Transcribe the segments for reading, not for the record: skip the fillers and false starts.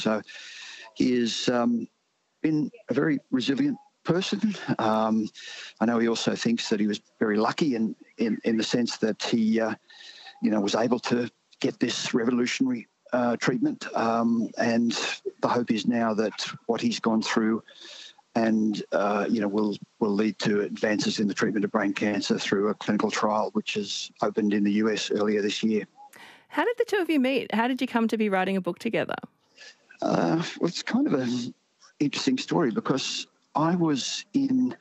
So he has been a very resilient person. I know he also thinks that he was very lucky in the sense that he, was able to get this revolutionary treatment. And the hope is now that what he's gone through and, will lead to advances in the treatment of brain cancer through a clinical trial which has opened in the US earlier this year. How did the two of you meet? How did you come to be writing a book together? Well, it's kind of an interesting story because I was in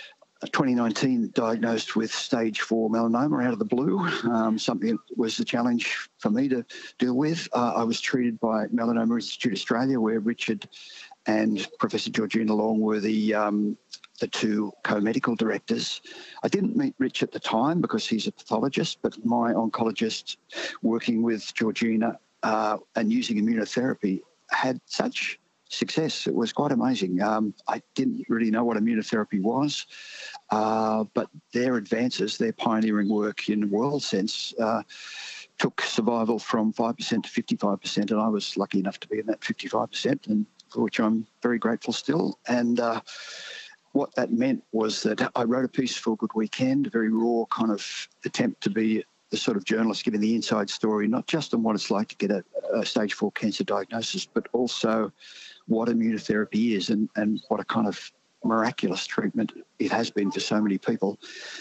2019 diagnosed with stage 4 melanoma out of the blue, something that was a challenge for me to deal with. I was treated by Melanoma Institute Australia, where Richard and Professor Georgina Long were the two co-medical directors. I didn't meet Rich at the time because he's a pathologist, but my oncologist working with Georgina and using immunotherapy had such success. It was quite amazing. I didn't really know what immunotherapy was, but their advances, their pioneering work in world sense, took survival from 5% to 55%, and I was lucky enough to be in that 55%, and for which I'm very grateful still. And what that meant was that I wrote a piece for Good Weekend, a very raw kind of attempt to be the sort of journalist giving the inside story, not just on what it's like to get a stage 4 cancer diagnosis, but also what immunotherapy is and what a kind of miraculous treatment it has been for so many people.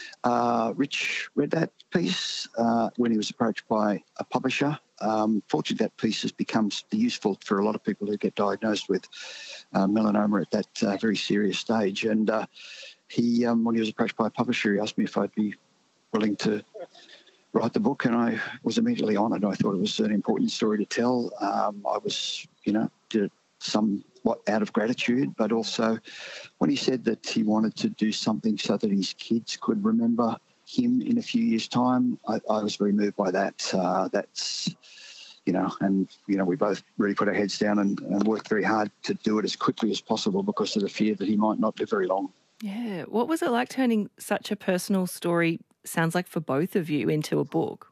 Rich read that piece when he was approached by a publisher. Fortunately, that piece has become useful for a lot of people who get diagnosed with melanoma at that very serious stage. And he, when he was approached by a publisher, he asked me if I'd be willing to write the book, and I was immediately honoured. I thought it was an important story to tell. I was, did it somewhat out of gratitude, but also when he said that he wanted to do something so that his kids could remember him in a few years' time, I was very moved by that. We both really put our heads down and worked very hard to do it as quickly as possible because of the fear that he might not live very long. Yeah. What was it like turning such a personal story, sounds like for both of you, into a book?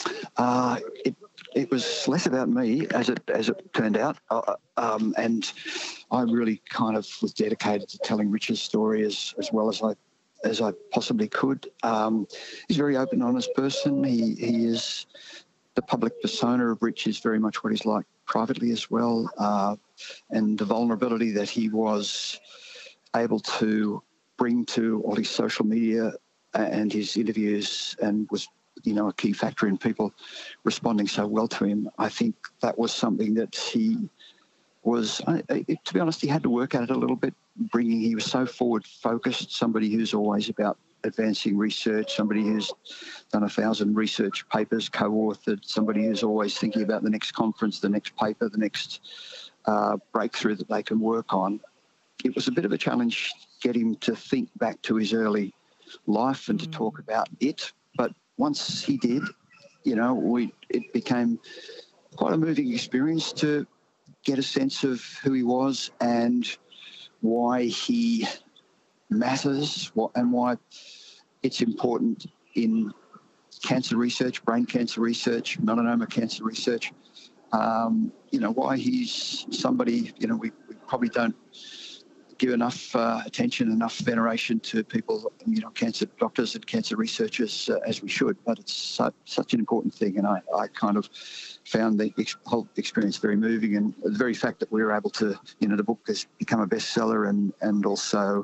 It was less about me, as it turned out, and I really kind of was dedicated to telling Richard's story as well as I possibly could. He's a very open, honest person. He is the public persona of Rich is very much what he's like privately as well, and the vulnerability that he was able to bring to all his social media and his interviews, and was a key factor in people responding so well to him. I think that was something that he was, to be honest, he had to work at it a little bit, he was so forward-focused, somebody who's always about advancing research, somebody who's done 1,000 research papers, co-authored, somebody who's always thinking about the next conference, the next paper, the next breakthrough that they can work on. It was a bit of a challenge to get him to think back to his early life and to talk about it, but once he did, it became quite a moving experience to get a sense of who he was and why he matters, and why it's important in cancer research, brain cancer research, melanoma cancer research. Why he's somebody, we probably don't give enough attention, enough veneration to people, cancer doctors and cancer researchers as we should, but it's such an important thing, and I kind of found the whole experience very moving, and the very fact that we were able to, the book has become a bestseller and also,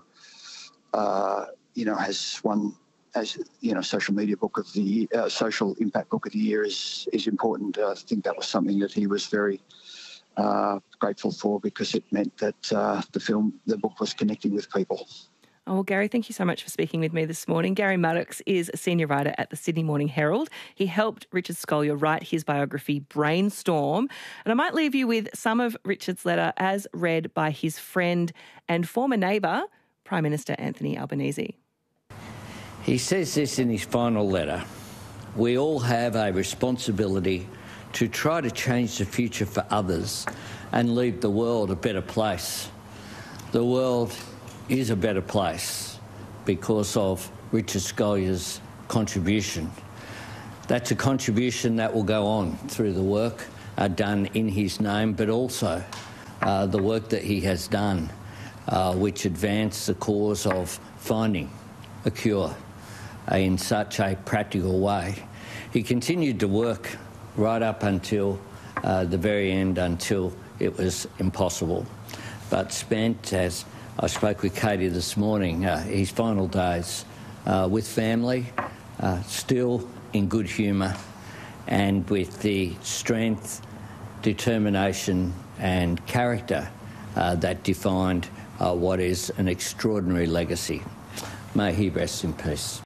has won as, social media book of the year, social impact book of the year is important. I think that was something that he was very grateful for, because it meant that the book was connecting with people. Oh, well, Gary, thank you so much for speaking with me this morning. Gary Maddocks is a senior writer at the Sydney Morning Herald. He helped Richard Scolyer write his biography, Brainstorm. And I might leave you with some of Richard's letter as read by his friend and former neighbour, Prime Minister Anthony Albanese. He says this in his final letter: "We all have a responsibility to try to change the future for others and leave the world a better place. The world is a better place because of Richard Scolyer's contribution. That's a contribution that will go on through the work done in his name, but also the work that he has done, which advanced the cause of finding a cure in such a practical way. He continued to work right up until the very end, until it was impossible. But spent, as I spoke with Katie this morning, his final days with family, still in good humour, and with the strength, determination and character that defined what is an extraordinary legacy. May he rest in peace.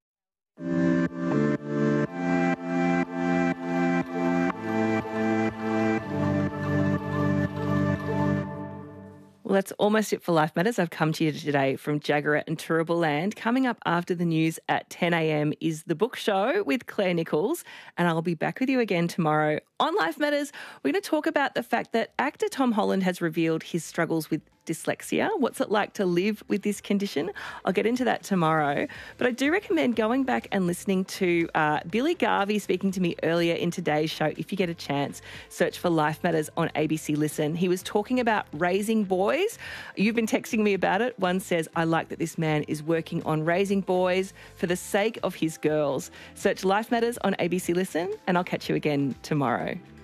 Well, that's almost it for Life Matters. I've come to you today from Jagera and Turrbal Land. Coming up after the news at 10 a.m. is The Book Show with Claire Nichols, and I'll be back with you again tomorrow on Life Matters. We're going to talk about the fact that actor Tom Holland has revealed his struggles with dyslexia. What's it like to live with this condition? I'll get into that tomorrow. But I do recommend going back and listening to Billy Garvey speaking to me earlier in today's show. If you get a chance, search for Life Matters on ABC Listen. He was talking about raising boys. You've been texting me about it. One says, I like that this man is working on raising boys for the sake of his girls. Search Life Matters on ABC Listen, and I'll catch you again tomorrow.